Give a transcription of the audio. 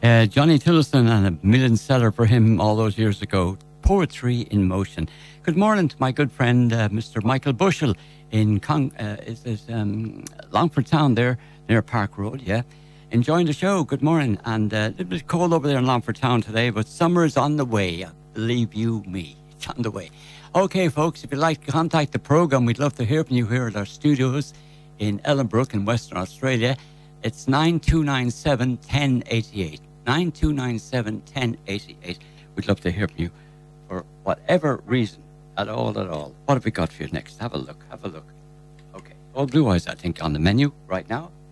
Johnny Tillotson and a million seller for him all those years ago. Poetry in Motion. Good morning to my good friend, Mr. Michael Bushell in Longford Town there, near Park Road, yeah. Enjoying the show. Good morning. And a little bit cold over there in Longford Town today, but summer is on the way. Believe you me, it's on the way. Okay, folks, if you'd like to contact the program, we'd love to hear from you here at our studios in Ellenbrook in Western Australia. It's 9297-1088. 9297-1088. We'd love to hear from you for whatever reason at all. What have we got for you next? Have a look. Okay. All Blue Eyes, I think, on the menu right now.